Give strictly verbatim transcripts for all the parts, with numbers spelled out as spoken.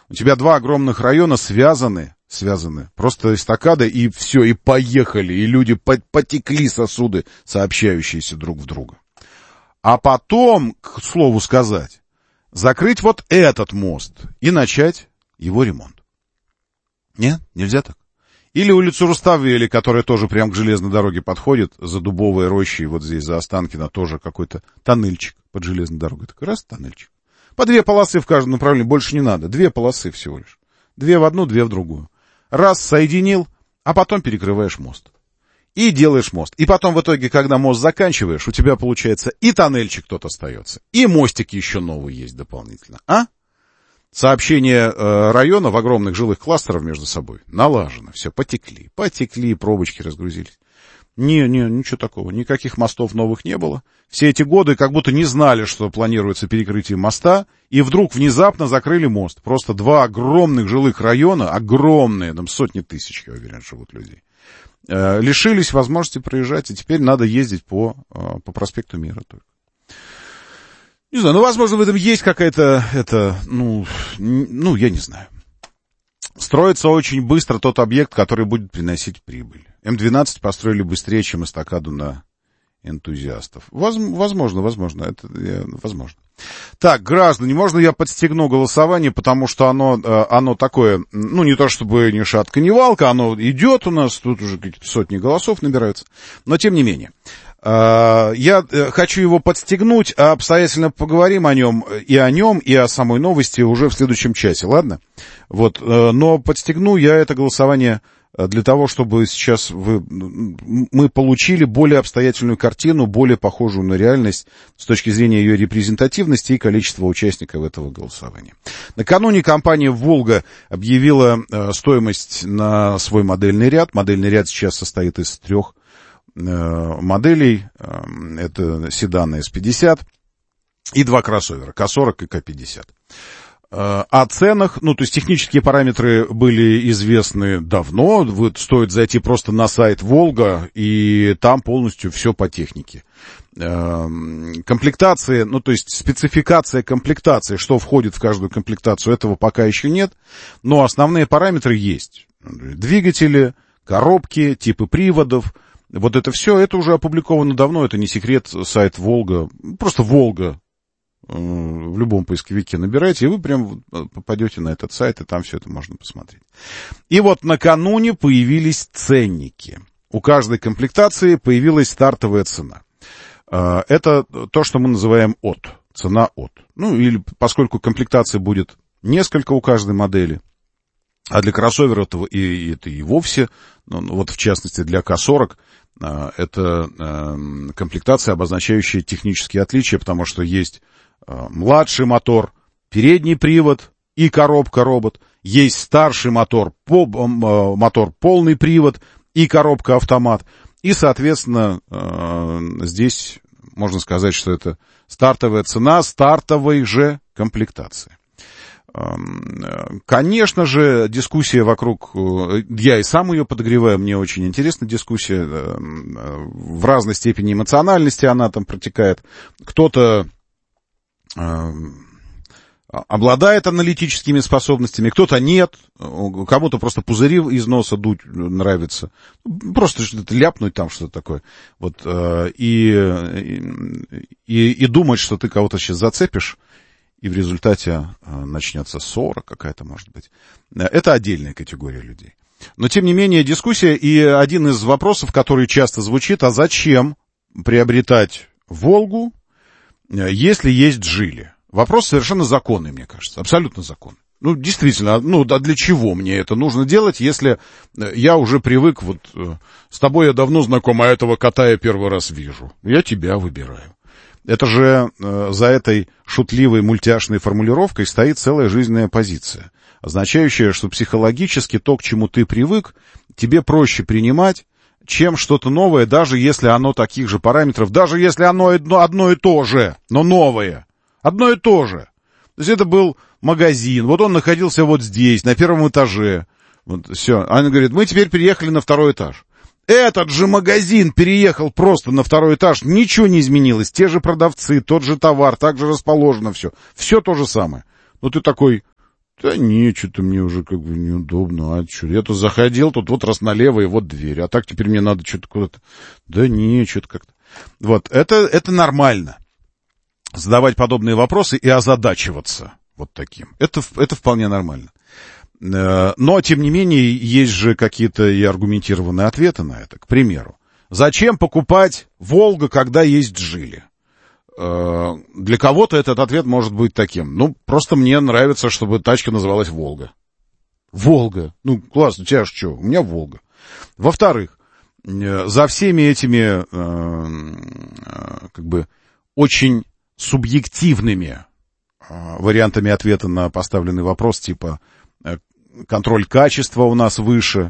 У тебя два огромных района связаны, связаны просто эстакадой, и все, и поехали, и люди потекли сосуды, сообщающиеся друг в друга. А потом, к слову сказать, закрыть вот этот мост и начать его ремонт. Нет, нельзя так. Или улицу Руставели, которая тоже прям к железной дороге подходит, за Дубовой рощей, вот здесь, за Останкино, тоже какой-то тоннельчик под железной дорогой. Такой раз тоннельчик. По две полосы в каждом направлении, больше не надо. Две полосы всего лишь. Две в одну, две в другую. Раз соединил, а потом перекрываешь мост. И делаешь мост. И потом в итоге, когда мост заканчиваешь, у тебя получается и тоннельчик тот остается, и мостики еще новые есть дополнительно. А? Сообщение э, района в огромных жилых кластерах между собой налажено. Все, потекли. Потекли, пробочки разгрузились. Не, не, ничего такого. Никаких мостов новых не было. Все эти годы как будто не знали, что планируется перекрытие моста. И вдруг внезапно закрыли мост. Просто два огромных жилых района, огромные, там сотни тысяч, я уверен, живут людей, э, лишились возможности проезжать. И теперь надо ездить по, э, по проспекту Мира только. Не знаю, ну, возможно, в этом есть какая-то, это, ну, ну, я не знаю. Строится очень быстро тот объект, который будет приносить прибыль. эм двенадцать построили быстрее, чем эстакаду на энтузиастов. Возможно, возможно, это возможно. Так, граждане, можно я подстегну голосование, потому что оно, оно такое, ну, не то чтобы ни шатка, ни валка, оно идет у нас, тут уже какие-то сотни голосов набираются, но тем не менее. Я хочу его подстегнуть, а обстоятельно поговорим о нем, и о нем, и о самой новости уже в следующем часе, ладно? Вот, но подстегну я это голосование для того, чтобы сейчас вы, мы получили более обстоятельную картину, более похожую на реальность с точки зрения ее репрезентативности и количества участников этого голосования. Накануне компания «Волга» объявила стоимость на свой модельный ряд. Модельный ряд сейчас состоит из трех моделей. Это седаны эс пятьдесят и два кроссовера, ка сорок и ка пятьдесят. О ценах, ну, то есть технические параметры были известны давно, вот стоит зайти просто на сайт «Волга», и там полностью все по технике. Комплектации, ну, то есть спецификация комплектации, что входит в каждую комплектацию, этого пока еще нет, но основные параметры есть. Двигатели, коробки, типы приводов, вот это все, это уже опубликовано давно, это не секрет, сайт «Волга», просто «Волга». В любом поисковике набирайте, и вы прям попадете на этот сайт, и там все это можно посмотреть. И вот накануне появились ценники. У каждой комплектации появилась стартовая цена. Это то, что мы называем от, цена от. Ну, или поскольку комплектаций будет несколько у каждой модели, а для кроссовера это и, это и вовсе, ну, вот в частности для ка сорок, это комплектация, обозначающая технические отличия, потому что есть младший мотор, передний привод и коробка-робот. Есть старший мотор, мотор полный привод и коробка-автомат. И, соответственно, здесь можно сказать, что это стартовая цена стартовой же комплектации. Конечно же, дискуссия вокруг... Я и сам ее подогреваю, мне очень интересна дискуссия. В разной степени эмоциональности она там протекает. Кто-то обладает аналитическими способностями, кто-то нет, кому-то просто пузыри из носа дуть нравится, просто что-то ляпнуть там, что-то такое, вот, и, и, и думать, что ты кого-то сейчас зацепишь, и в результате начнется ссора какая-то, может быть. Это отдельная категория людей. Но, тем не менее, дискуссия, и один из вопросов, который часто звучит, а зачем приобретать «Волгу», если есть «Джили»? Вопрос совершенно законный, мне кажется, абсолютно законный. Ну, действительно, ну, а для чего мне это нужно делать, если я уже привык, вот, с тобой я давно знаком, а этого кота я первый раз вижу. Я тебя выбираю. Это же э, за этой шутливой мультяшной формулировкой стоит целая жизненная позиция, означающая, что психологически то, к чему ты привык, тебе проще принимать, чем что-то новое, даже если оно таких же параметров, даже если оно одно, одно и то же, но новое. Одно и то же. То есть это был магазин, вот он находился вот здесь, на первом этаже. Вот, все. Она говорит, мы теперь переехали на второй этаж. Этот же магазин переехал просто на второй этаж, ничего не изменилось. Те же продавцы, тот же товар, так же расположено все. Все то же самое. Ну ты такой, Да не, что-то мне уже как бы неудобно. А что? Я тут заходил, тут вот раз налево, и вот дверь. А так теперь мне надо что-то куда-то... Да не, что-то как-то... Вот, это, это нормально. Задавать подобные вопросы и озадачиваться вот таким. Это, это вполне нормально. Но, тем не менее, есть же какие-то и аргументированные ответы на это. К примеру, зачем покупать «Волга», когда есть «Джили»? Для кого-то этот ответ может быть таким. Ну, просто мне нравится, чтобы тачка называлась «Волга». «Волга». Ну, классно, у тебя ж что? У меня «Волга». Во-вторых, за всеми этими, как бы, очень субъективными вариантами ответа на поставленный вопрос, типа контроль качества у нас выше,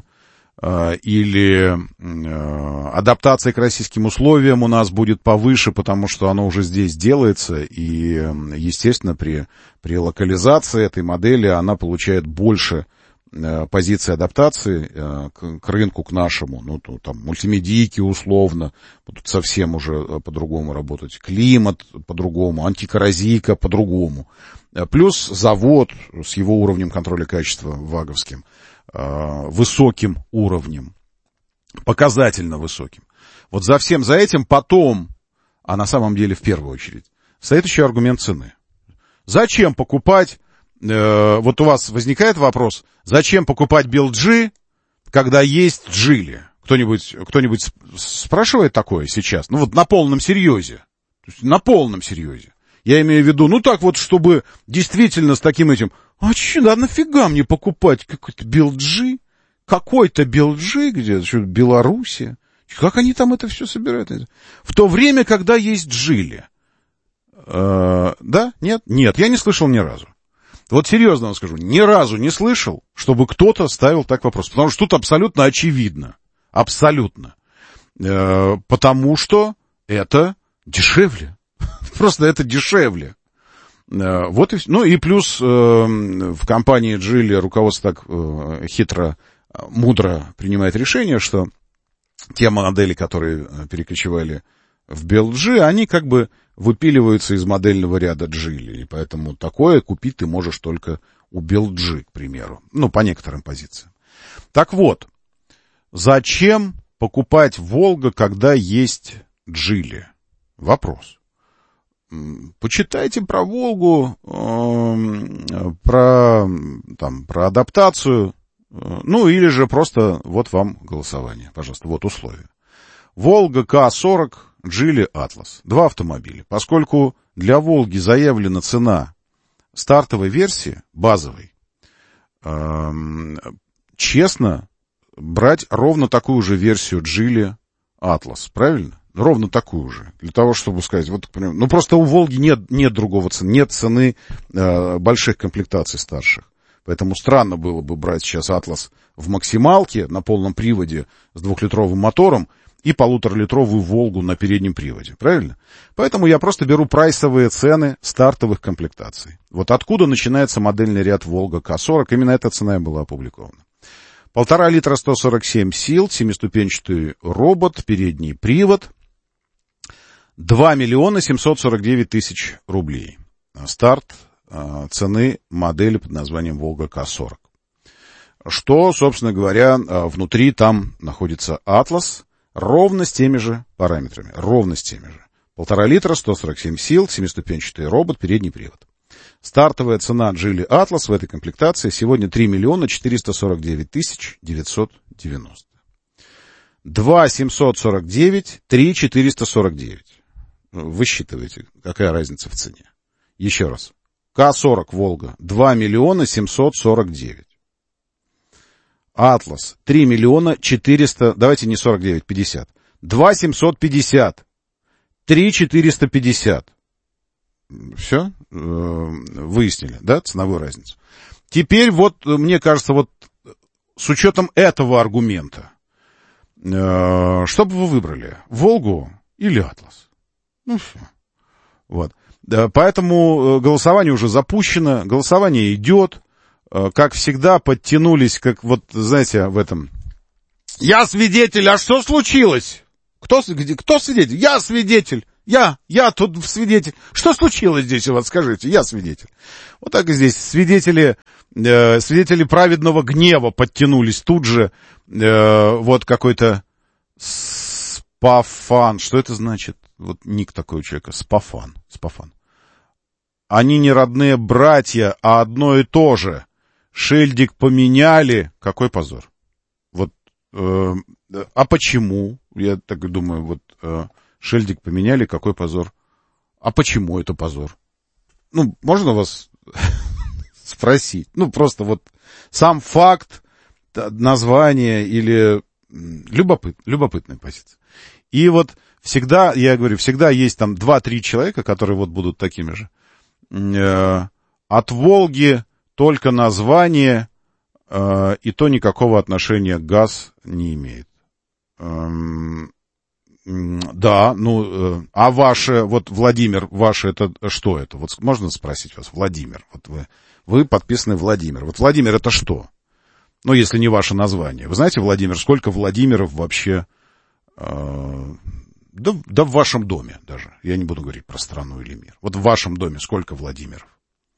или адаптация к российским условиям у нас будет повыше, потому что оно уже здесь делается, и, естественно, при, при локализации этой модели она получает больше позиции адаптации к, к рынку, к нашему, ну, там, мультимедийки условно, будут совсем уже по-другому работать, климат по-другому, антикоррозийка по-другому, плюс завод с его уровнем контроля качества ваговским, высоким уровнем, показательно высоким. Вот за всем за этим потом, а на самом деле в первую очередь, стоит еще аргумент цены. Зачем покупать, э, вот у вас возникает вопрос, зачем покупать би эл джи, когда есть Джили? Кто-нибудь, кто-нибудь спрашивает такое сейчас? Ну вот на полном серьезе. То есть на полном серьезе. Я имею в виду, ну так вот, чтобы действительно с таким этим... А че, да нафига мне покупать какой-то би эл джи? Какой-то би эл джи где-то, что, Белоруссия? Как они там это все собирают? В то время, когда есть Джили. Э, да? Нет? Нет, я не слышал ни разу. Вот серьезно вам скажу, ни разу не слышал, чтобы кто-то ставил так вопрос. Потому что тут абсолютно очевидно. Абсолютно. Э, потому что это дешевле. Просто это дешевле. Вот и, ну и плюс э, в компании Джили руководство так э, хитро, мудро принимает решение, что те модели, которые перекочевали в би эл джи, они как бы выпиливаются из модельного ряда Джили. И поэтому такое купить ты можешь только у би эл джи, к примеру. Ну, по некоторым позициям. Так вот, зачем покупать «Волга», когда есть Джили? Вопрос. Почитайте про «Волгу», э, про, там, про адаптацию, э, ну или же просто вот вам голосование, пожалуйста, вот условия. «Волга», К сорок, Джили, Атлас. Два автомобиля. Поскольку для «Волги» заявлена цена стартовой версии, базовой, э, честно, брать ровно такую же версию Джили, Атлас, правильно? Ровно такую же, для того, чтобы сказать, вот, ну, просто у «Волги» нет, нет другого цены, нет цены э, больших комплектаций старших. Поэтому странно было бы брать сейчас «Атлас» в максималке на полном приводе с двухлитровым мотором и полуторалитровую «Волгу» на переднем приводе, правильно? Поэтому я просто беру прайсовые цены стартовых комплектаций. Вот откуда начинается модельный ряд «Волга» К сорок, именно эта цена и была опубликована. Полтора литра, сто сорок семь сил, семиступенчатый робот, передний привод. два миллиона семьсот сорок девять тысяч рублей. Старт э, цены модели под названием «Волга» К сорок. Что, собственно говоря, э, внутри там находится «Атлас» ровно с теми же параметрами. Ровно с теми же. Полтора литра, сто сорок семь сил, семиступенчатый робот, передний привод. Стартовая цена Джили Атлас в этой комплектации сегодня три миллиона четыреста сорок девять тысяч девятьсот девяносто. два семьсот сорок девять, три четыреста сорок девять. Высчитывайте, какая разница в цене. Еще раз. К сорок «Волга» два миллиона семьсот сорок девять. Атлас три миллиона четыреста, давайте не сорок девять, пятьдесят. два семьсот пятьдесят. три четыреста пятьдесят. Все? Выяснили, да, ценовую разницу. Теперь вот, мне кажется, вот с учетом этого аргумента, что бы вы выбрали? «Волгу» или «Атлас»? Ну, все. Вот. Поэтому голосование уже запущено, голосование идет. Как всегда, подтянулись, как вот, знаете, в этом... Я свидетель, а что случилось? Кто, кто свидетель? Я свидетель. Я, я тут свидетель. Что случилось здесь у вас, скажите? Я свидетель. Вот так и здесь свидетели, э, свидетели праведного гнева подтянулись тут же. Э, вот какой-то Спафан. Что это значит? Вот ник такой у человека. Спафан. Спафан. Они не родные братья, а одно и то же. Шильдик поменяли. Какой позор. Вот. Э, а почему? Я так думаю, вот... Э, Шильдик поменяли, какой позор. А почему это позор? Ну, можно вас спросить? Ну, просто вот сам факт, название или любопыт, любопытная позиция. И вот всегда, я говорю, всегда есть там два-три человека, которые вот будут такими же. От Волги только название, и то никакого отношения к ГАЗ не имеет. Да, ну, а ваше, вот Владимир, ваше это что это? Вот можно спросить вас, Владимир, вот вы, вы подписаны Владимир. Вот Владимир это что? Ну, если не ваше название. Вы знаете, Владимир, сколько Владимиров вообще, э, да, да в вашем доме даже. Я не буду говорить про страну или мир. Вот в вашем доме сколько Владимиров?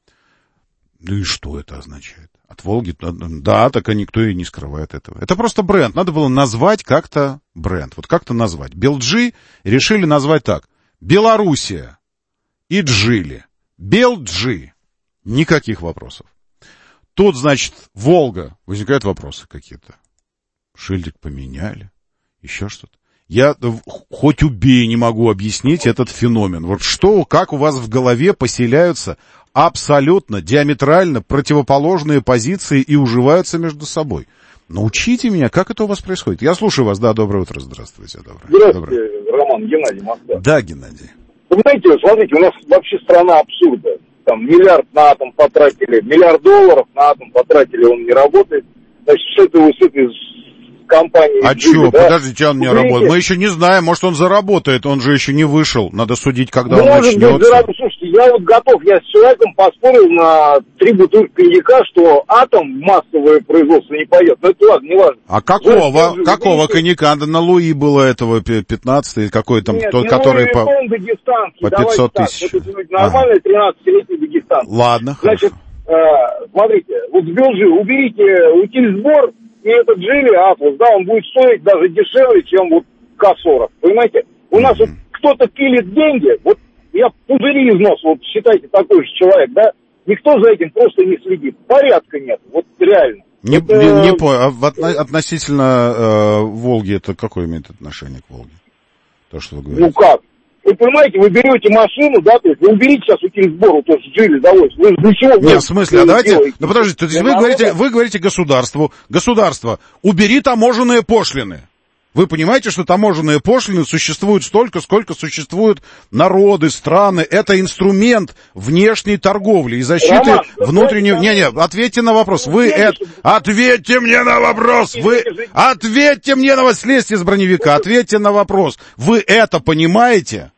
Ну и что это означает? От Волги, да, так и никто и не скрывает этого. Это просто бренд. Надо было назвать как-то бренд. Вот как-то назвать. Белджи решили назвать так. Белоруссия и Джили. Белджи. Никаких вопросов. Тут, значит, Волга. Возникают вопросы какие-то. Шильдик поменяли. Еще что-то. Я хоть убей не могу объяснить этот феномен. Вот что, как у вас в голове поселяются абсолютно, диаметрально противоположные позиции и уживаются между собой. Научите меня, как это у вас происходит. Я слушаю вас. Да, доброе утро. Здравствуйте. Доброе. Здравствуйте, доброе. Роман, Геннадий, Москва. Да, Геннадий. Вы знаете, смотрите, у нас вообще страна абсурда. Там миллиард на атом потратили, миллиард долларов на атом потратили, он не работает. Значит, с этой, с этой компании... А что, да? Подождите, он не работает. Мы еще не знаем, может, он заработает, он же еще не вышел. Надо судить, когда ну, он может начнется. Быть, зараб... Слушайте, я вот готов, я с человеком поспорил на три бутылки коньяка, что атом в массовое производство не пойдет. Но это ладно, не важно. А какого, же, какого коньяка? Да на Луи было этого пятнадцатый, какой там, Нет, тот, не который Луи, по, по пятьсот тысяч. Это нормальный ага. тринадцатилетний дагестанский. Ладно, значит, э, смотрите, вот с Белжи уберите утильсбор, и этот Джили Атлас, да, он будет стоить даже дешевле, чем вот К сорок, понимаете? У mm-hmm. нас вот кто-то пилит деньги, вот я пузыри из носа, вот считайте, такой же человек, да, никто за этим просто не следит, порядка нет, вот реально. Не, это... не, не понял, а отно, относительно э, Волги, это какое имеет отношение к Волге? То, что вы говорите. Ну как? Вы понимаете, вы берете машину, да, то есть вы уберите сейчас утильсбор, вот тоже Джили заводите. Вы для чего? Нет, в смысле, а давайте, делаете? Ну подождите, то есть вы говорите, вы говорите государству, государство, убери таможенные пошлины. Вы понимаете, что таможенные пошлины существуют столько, сколько существуют народы, страны. Это инструмент внешней торговли и защиты Роман, внутреннего... Не-не, ответьте на вопрос. Вы это... Ответьте мне на вопрос. Вы... Ответьте мне на вопрос. Слезьте с броневика. Ответьте на вопрос. Вы это понимаете?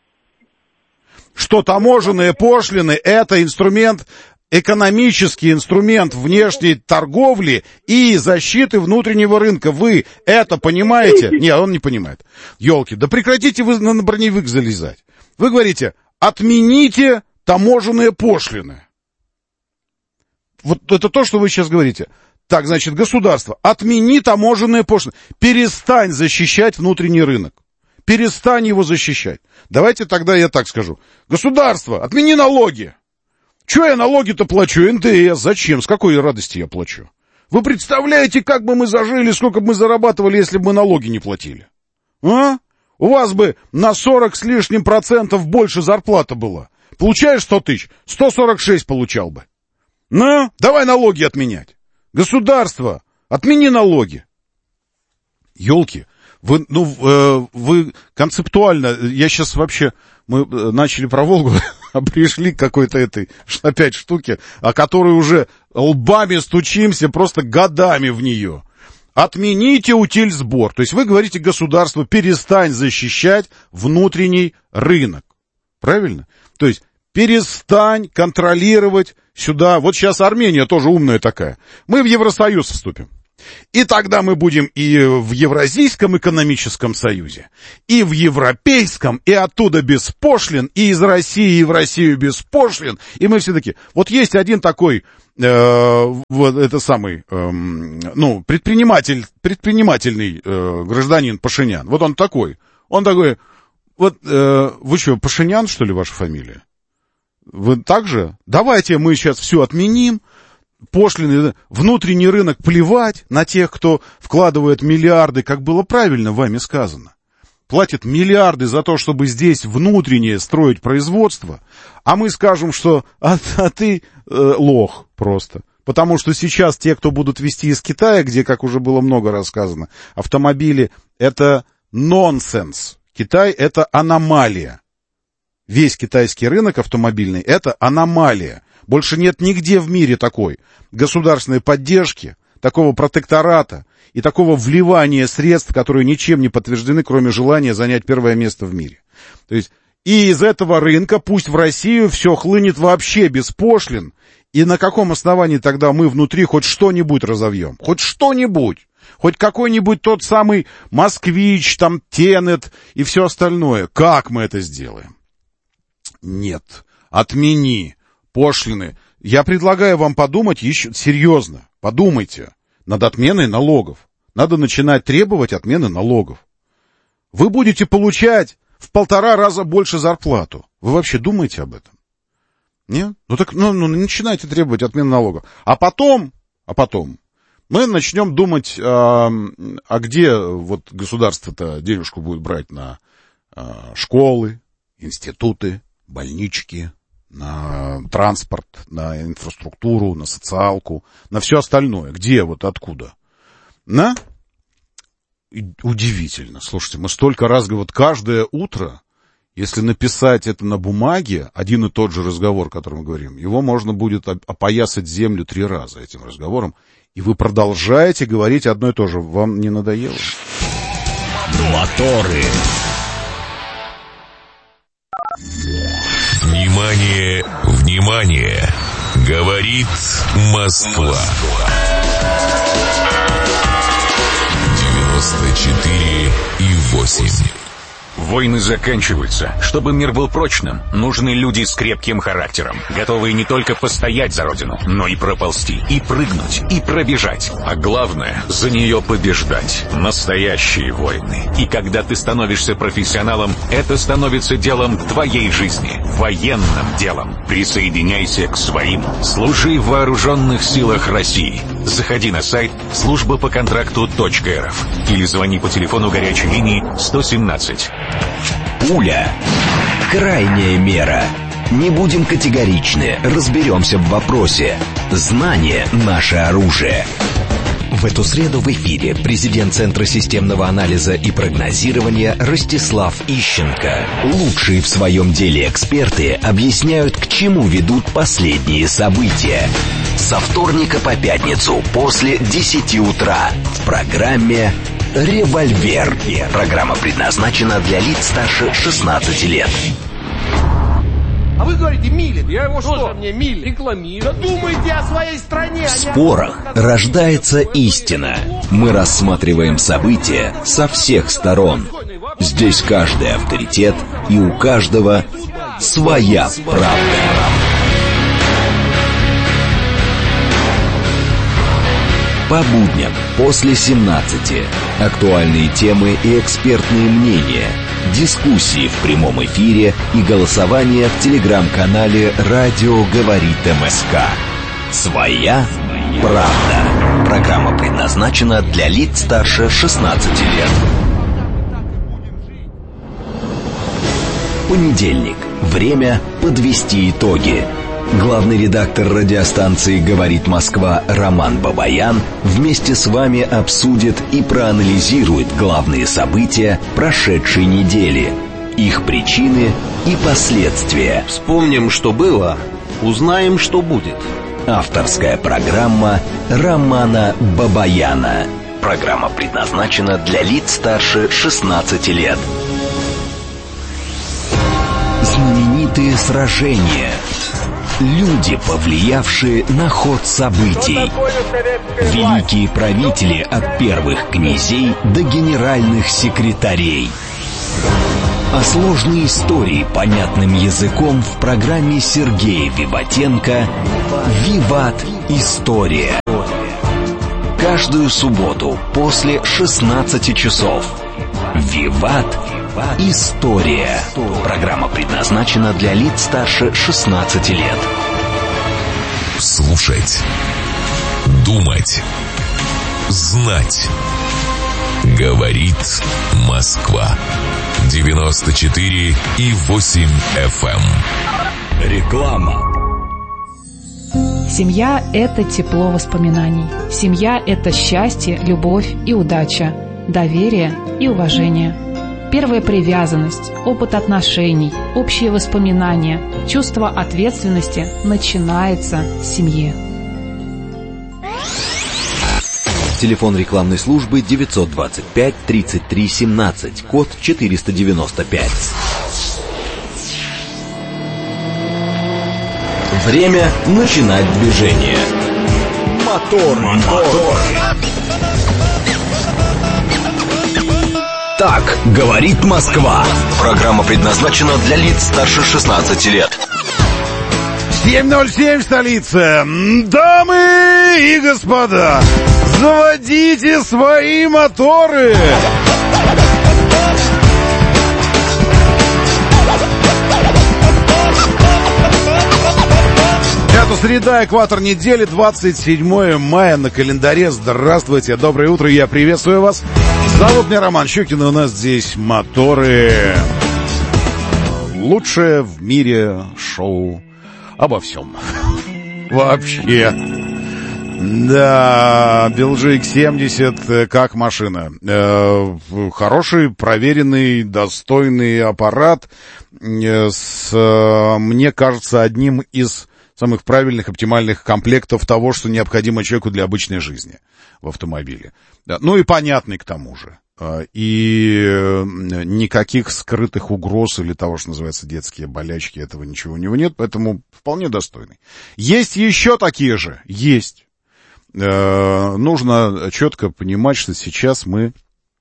Что таможенные пошлины — это инструмент... экономический инструмент внешней торговли и защиты внутреннего рынка. Вы это понимаете? Нет, он не понимает. Ёлки, да прекратите вы на броневик залезать. Вы говорите, отмените таможенные пошлины. Вот это то, что вы сейчас говорите. Так, значит, государство, отмени таможенные пошлины. Перестань защищать внутренний рынок. Перестань его защищать. Давайте тогда я так скажу. Государство, отмени налоги. Чего я налоги-то плачу? эн дэ эс. Зачем? С какой радости я плачу? Вы представляете, как бы мы зажили, сколько бы мы зарабатывали, если бы мы налоги не платили? А? У вас бы на сорок с лишним процентов больше зарплата была. Получаешь сто тысяч? сто сорок шесть получал бы. Ну, давай налоги отменять. Государство, отмени налоги. Ёлки, вы, ну, э, вы концептуально, я сейчас вообще, мы начали про Волгу, а пришли к какой-то этой опять штуке, о которой уже лбами стучимся просто годами в нее. Отмените утильсбор. То есть вы говорите государству, перестань защищать внутренний рынок. Правильно? То есть перестань контролировать сюда. Вот сейчас Армения тоже умная такая. Мы в Евросоюз вступим. И тогда мы будем и в Евразийском экономическом союзе, и в Европейском, и оттуда без пошлин, и из России, и в Россию без пошлин. И мы все такие. Вот есть один такой, э, вот это самый, э, ну, предприниматель, предпринимательный э, гражданин Пашинян. Вот он такой. Он такой, вот э, вы что, Пашинян, что ли, ваша фамилия? Вы так же? Давайте мы сейчас все отменим. Пошлины, внутренний рынок, плевать на тех, кто вкладывает миллиарды, как было правильно вами сказано. Платит миллиарды за то, чтобы здесь внутреннее строить производство, а мы скажем, что а, а ты э, лох просто. Потому что сейчас те, кто будут везти из Китая, где, как уже было много раз сказано, автомобили, это нонсенс. Китай — это аномалия. Весь китайский рынок автомобильный — это аномалия. Больше нет нигде в мире такой государственной поддержки, такого протектората и такого вливания средств, которые ничем не подтверждены, кроме желания занять первое место в мире. То есть и из этого рынка пусть в Россию все хлынет вообще без пошлин. И на каком основании тогда мы внутри хоть что-нибудь разовьем? Хоть что-нибудь. Хоть какой-нибудь тот самый Москвич, там, Тенет и все остальное. Как мы это сделаем? Нет. Отмени пошлины. Я предлагаю вам подумать еще серьезно. Подумайте над отменой налогов. Надо начинать требовать отмены налогов. Вы будете получать в полтора раза больше зарплату. Вы вообще думаете об этом? Нет? Ну так, ну, ну начинайте требовать отмены налогов. А потом, а потом мы начнем думать, а, а где вот государство-то денежку будет брать на а, школы, институты, больнички, на транспорт, на инфраструктуру, на социалку, на все остальное. Где, вот откуда? На? Удивительно. Слушайте, мы столько раз, вот каждое утро, если написать это на бумаге, один и тот же разговор, о котором мы говорим, его можно будет опоясать землю три раза этим разговором, и вы продолжаете говорить одно и то же. Вам не надоело? Моторы. Внимание, внимание! Говорит Москва. девяносто четыре и восемь. Войны заканчиваются. Чтобы мир был прочным, нужны люди с крепким характером, готовые не только постоять за родину, но и проползти, и прыгнуть, и пробежать. А главное, за нее побеждать. Настоящие войны. И когда ты становишься профессионалом, это становится делом твоей жизни. Военным делом. Присоединяйся к своим. Служи в вооруженных силах России. Заходи на сайт служба по контракту точка эр эф или звони по телефону горячей линии сто семнадцать. Пуля. Крайняя мера. Не будем категоричны, разберемся в вопросе. Знание – наше оружие. В эту среду в эфире президент Центра системного анализа и прогнозирования Ростислав Ищенко. Лучшие в своем деле эксперты объясняют, к чему ведут последние события. Со вторника по пятницу после десяти утра в программе «Револьвер». Программа предназначена для лиц старше шестнадцати лет. А вы говорите, милит. Я его что? Что мне милит? Рекламирую. Да думайте о своей стране. В спорах рождается истина. Мы рассматриваем события со всех сторон. Здесь каждый авторитет, и у каждого своя правда. По будням после семнадцати. Актуальные темы и экспертные мнения. Дискуссии в прямом эфире и голосование в телеграм-канале «Радио говорит МСК». Своя правда. Программа предназначена для лиц старше шестнадцати лет. Понедельник. Время подвести итоги. Главный редактор радиостанции «Говорит Москва» Роман Бабаян вместе с вами обсудит и проанализирует главные события прошедшей недели, их причины и последствия. Вспомним, что было, узнаем, что будет. Авторская программа Романа Бабаяна. Программа предназначена для лиц старше шестнадцати лет. Знаменитые сражения. Люди, повлиявшие на ход событий. Великие правители от первых князей до генеральных секретарей. А сложные истории понятным языком в программе Сергея Виватенко «Виват. История». Каждую субботу после шестнадцати часов. «Виват. История». Программа предназначена для лиц старше шестнадцати лет. Слушать. Думать. Знать. Говорит Москва. девяносто четыре и восемь эф эм. Реклама. Семья – это тепло воспоминаний. Семья – это счастье, любовь и удача, доверие и уважение. Первая привязанность, опыт отношений, общие воспоминания, чувство ответственности начинается с семьи. Телефон рекламной службы девятьсот двадцать пять тридцать три семнадцать, код четыреста девяносто пять. Время начинать движение. Мотор, мотор. Так говорит Москва. Программа предназначена для лиц старше шестнадцати лет. семь ноль семь в столице. Дамы и господа, заводите свои моторы. Это среда, экватор недели, двадцать седьмое мая на календаре. Здравствуйте, доброе утро, я приветствую вас. Зовут меня Роман Щукин, и у нас здесь моторы. Лучшее в мире шоу обо всем. Вообще. Да, Белджи икс семьдесят как машина. Э, хороший, проверенный, достойный аппарат. Э, с, мне кажется, одним из самых правильных, оптимальных комплектов того, что необходимо человеку для обычной жизни в автомобиле. Да, ну и понятный к тому же. И никаких скрытых угроз или того, что называется детские болячки, этого ничего у него нет, поэтому вполне достойный. Есть еще такие же? Есть. Э, нужно четко понимать, что сейчас мы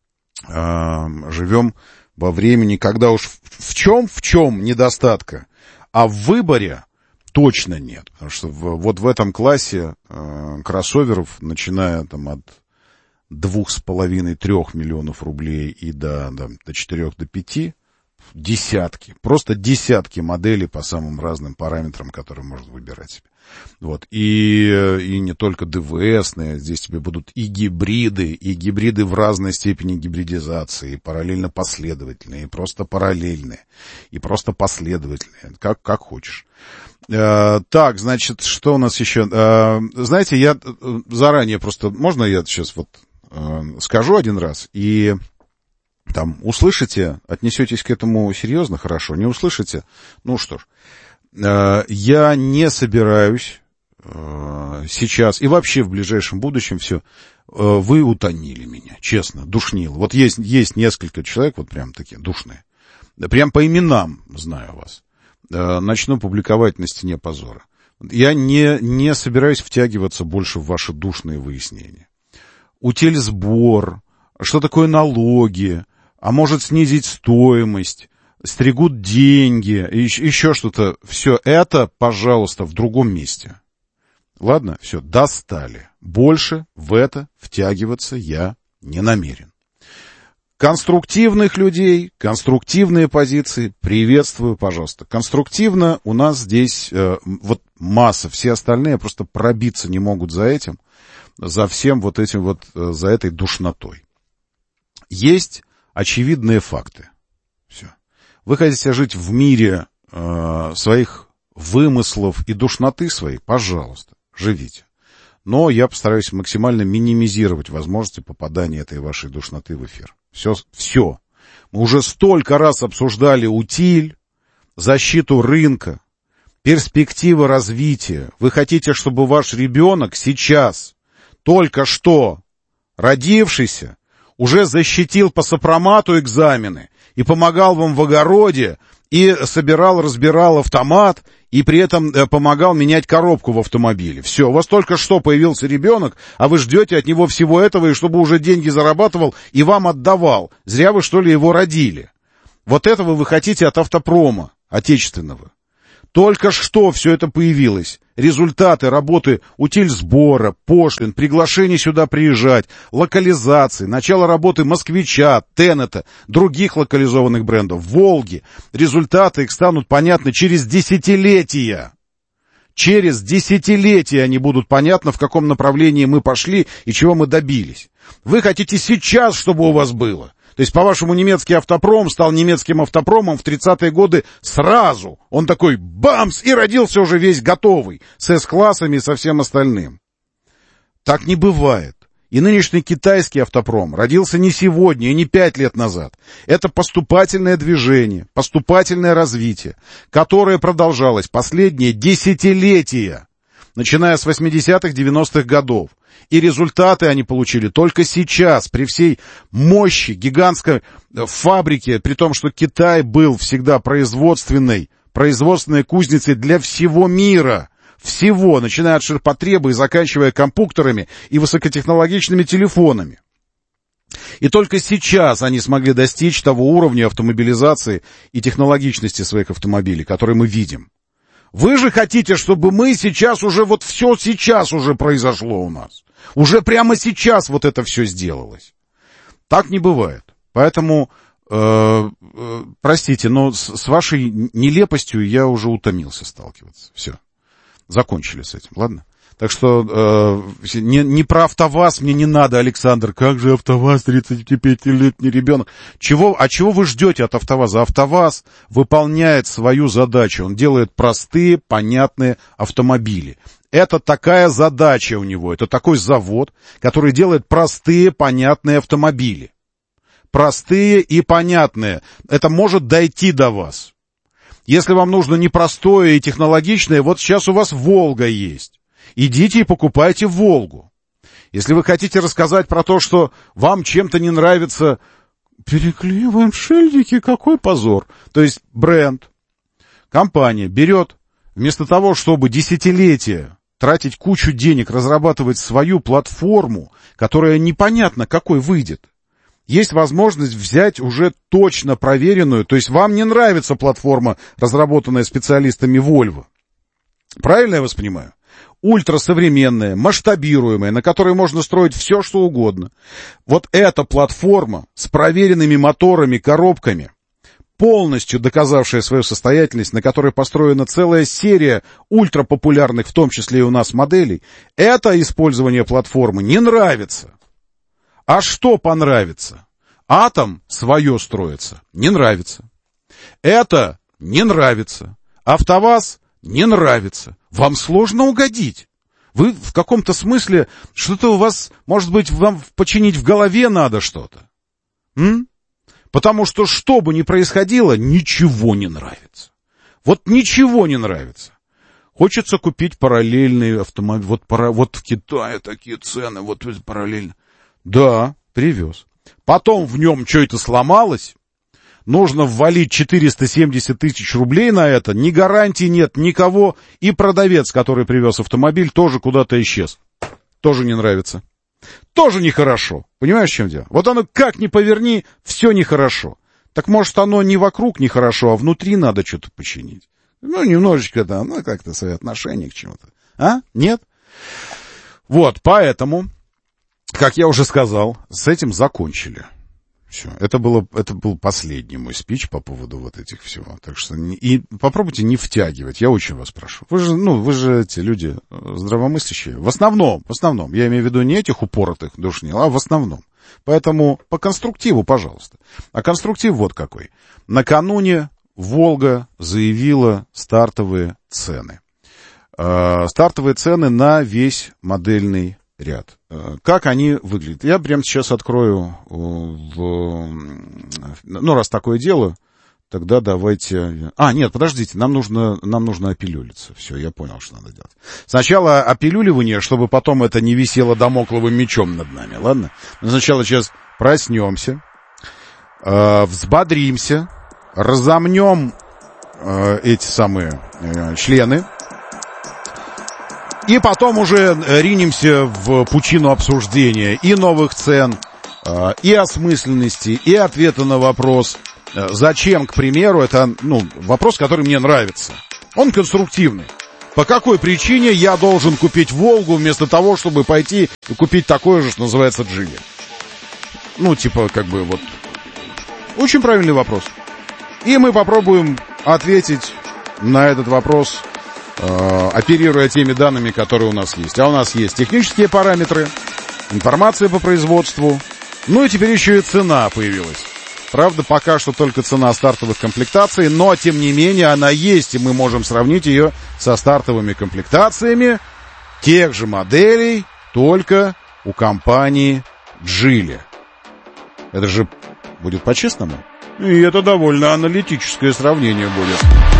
э, живем во времени, когда уж в чем, в чем недостатка, а в выборе точно нет. Потому что в, вот в этом классе э, кроссоверов, начиная там от двух с половиной, трех миллионов рублей и до, до, до четырех, до пяти, десятки, просто десятки моделей по самым разным параметрам, которые можно выбирать себе. Вот. И, и не только ДВСные, здесь тебе будут и гибриды, и гибриды в разной степени гибридизации, и параллельно последовательные, и просто параллельные, и просто последовательные, как, как хочешь. Э, так, значит, что у нас еще? Э, знаете, я заранее просто, можно я сейчас вот э, скажу один раз, и там услышите, отнесетесь к этому серьезно, хорошо, не услышите, ну что ж. Я не собираюсь э, сейчас и вообще в ближайшем будущем все, э, вы утонили меня, честно, душнило. Вот есть, есть несколько человек, вот прям такие душные, прям по именам знаю вас. Э, начну публиковать на стене позора. Я не, не собираюсь втягиваться больше в ваши душные выяснения. Утильсбор, что такое налоги, а может снизить стоимость, стригут деньги, еще что-то. Все это, пожалуйста, в другом месте. Ладно? Все, достали. Больше в это втягиваться я не намерен. Конструктивных людей, конструктивные позиции приветствую, пожалуйста. Конструктивно у нас здесь э, вот масса. Все остальные просто пробиться не могут за этим, за всем вот этим вот, э, за этой душнотой. Есть очевидные факты. Все. Вы хотите жить в мире э, своих вымыслов и душноты своей? Пожалуйста, живите. Но я постараюсь максимально минимизировать возможности попадания этой вашей душноты в эфир. Все, все. Мы уже столько раз обсуждали утиль, защиту рынка, перспективы развития. Вы хотите, чтобы ваш ребенок сейчас, только что родившийся, уже защитил по сопромату экзамены и помогал вам в огороде, и собирал, разбирал автомат, и при этом помогал менять коробку в автомобиле. Все, у вас только что появился ребенок, а вы ждете от него всего этого, и чтобы уже деньги зарабатывал и вам отдавал. Зря вы, что ли, его родили. Вот этого вы хотите от автопрома отечественного. Только что все это появилось. Результаты работы утильсбора, пошлин, приглашение сюда приезжать, локализации, начало работы «Москвича», «Теннета», других локализованных брендов, «Волги». Результаты их станут понятны через десятилетия. Через десятилетия они будут понятны, в каком направлении мы пошли и чего мы добились. Вы хотите сейчас, чтобы у вас было? То есть, по-вашему, немецкий автопром стал немецким автопромом в тридцатые годы сразу. Он такой бамс и родился уже весь готовый, с эс-классами и со всем остальным. Так не бывает. И нынешний китайский автопром родился не сегодня и не пять лет назад. Это поступательное движение, поступательное развитие, которое продолжалось последние десятилетия, начиная с восьмидесятых, девяностых годов. И результаты они получили только сейчас, при всей мощи гигантской фабрики, при том, что Китай был всегда производственной, производственной кузницей для всего мира. Всего, начиная от ширпотреба и заканчивая компьютерами и высокотехнологичными телефонами. И только сейчас они смогли достичь того уровня автомобилизации и технологичности своих автомобилей, который мы видим. Вы же хотите, чтобы мы сейчас уже, вот все сейчас уже произошло у нас. Уже прямо сейчас вот это все сделалось. Так не бывает. Поэтому, э, э, простите, но с, с вашей нелепостью я уже утомился сталкиваться. Все. Закончили с этим, ладно? Так что э, не, не про АвтоВАЗ мне не надо, Александр. Как же АвтоВАЗ, тридцатипятилетний ребенок? Чего, а чего вы ждете от АвтоВАЗа? АвтоВАЗ выполняет свою задачу. Он делает простые, понятные автомобили. Это такая задача у него. Это такой завод, который делает простые, понятные автомобили. Простые и понятные. Это может дойти до вас. Если вам нужно непростое и технологичное, вот сейчас у вас «Волга» есть. Идите и покупайте «Волгу». Если вы хотите рассказать про то, что вам чем-то не нравится, переклеиваем шильдики, какой позор. То есть бренд, компания берет, вместо того, чтобы десятилетия тратить кучу денег, разрабатывать свою платформу, которая непонятно какой выйдет, есть возможность взять уже точно проверенную, то есть вам не нравится платформа, разработанная специалистами Volvo. Правильно я вас понимаю? Ультрасовременная, масштабируемая, на которой можно строить все, что угодно. Вот эта платформа с проверенными моторами, коробками, полностью доказавшая свою состоятельность, на которой построена целая серия ультрапопулярных, в том числе и у нас, моделей, это использование платформы не нравится. А что понравится? Атом свое строится. Не нравится. Это не нравится. АвтоВАЗ не нравится. Вам сложно угодить. Вы в каком-то смысле, что-то у вас, может быть, вам починить в голове надо что-то. М? Потому что, что бы ни происходило, ничего не нравится. Вот ничего не нравится. Хочется купить параллельный автомобиль. Вот, пара, вот в Китае такие цены, вот параллельно. Да, привез. Потом в нем что-то сломалось. Нужно ввалить четыреста семьдесят тысяч рублей на это. Ни гарантии нет, никого. И продавец, который привез автомобиль, тоже куда-то исчез. Тоже не нравится. Тоже нехорошо. Понимаешь, в чем дело? Вот оно как ни поверни, все нехорошо. Так может оно не вокруг нехорошо, а внутри надо что-то починить. Ну, немножечко там, ну, как-то свои отношения к чему-то. А? Нет? Вот, поэтому... Как я уже сказал, с этим закончили. Все. Это было, это был последний мой спич по поводу вот этих всего. Так что не, и попробуйте не втягивать, я очень вас прошу. Вы же, ну, вы же эти люди здравомыслящие. В основном, в основном. Я имею в виду не этих упоротых душнил, а в основном. Поэтому по конструктиву, пожалуйста. А конструктив вот какой. Накануне «Волга» заявила стартовые цены. Э, стартовые цены на весь модельный ряд. Как они выглядят? Я прямо сейчас открою, в... ну, раз такое дело, тогда давайте... А, нет, подождите, нам нужно, нам нужно опилюлиться. Все, я понял, что надо делать. Сначала опилюливание, чтобы потом это не висело дамокловым мечом над нами, ладно? Но сначала сейчас проснемся, э, взбодримся, разомнем э, эти самые э, члены. И потом уже ринемся в пучину обсуждения и новых цен, э, и осмысленности, и ответа на вопрос, э, зачем, к примеру, это, ну, вопрос, который мне нравится. Он конструктивный. По какой причине я должен купить «Волгу» вместо того, чтобы пойти и купить такое же, что называется «Джили»? Ну, типа, как бы вот... Очень правильный вопрос. И мы попробуем ответить на этот вопрос, э, оперируя теми данными, которые у нас есть. А у нас есть технические параметры, информация по производству, ну и теперь еще и цена появилась. Правда, пока что только цена стартовых комплектаций, но, тем не менее, она есть, и мы можем сравнить ее со стартовыми комплектациями тех же моделей, только у компании Geely. Это же будет по-честному. И это довольно аналитическое сравнение будет.